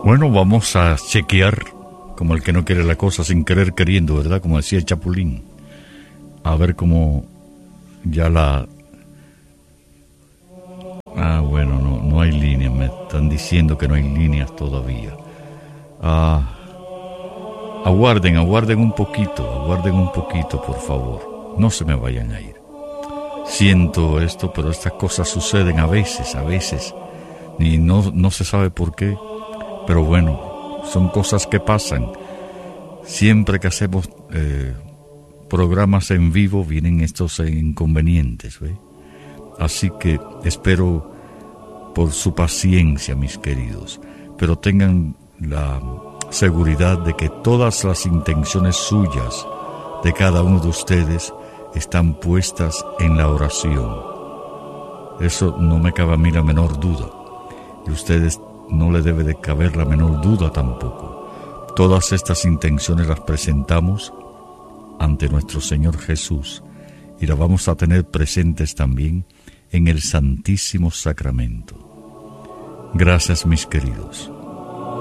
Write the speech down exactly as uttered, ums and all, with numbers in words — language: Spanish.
Bueno, vamos a chequear, como el que no quiere la cosa sin querer queriendo, ¿verdad? Como decía el Chapulín. A ver cómo ya la... Ah, bueno, no, no hay líneas. Me están diciendo que no hay líneas todavía. Ah, aguarden, aguarden un poquito, aguarden un poquito, por favor. No se me vayan a ir. Siento esto, pero estas cosas suceden a veces, a veces. Y no, no se sabe por qué. Pero bueno, son cosas que pasan. Siempre que hacemos eh, programas en vivo vienen estos inconvenientes, ¿ve? Así que espero por su paciencia, mis queridos. Pero tengan la seguridad de que todas las intenciones suyas de cada uno de ustedes están puestas en la oración. Eso no me cabe a mí la menor duda. Y ustedes no le debe de caber la menor duda tampoco. Todas estas intenciones las presentamos ante nuestro Señor Jesús y las vamos a tener presentes también en el Santísimo Sacramento. Gracias, mis queridos.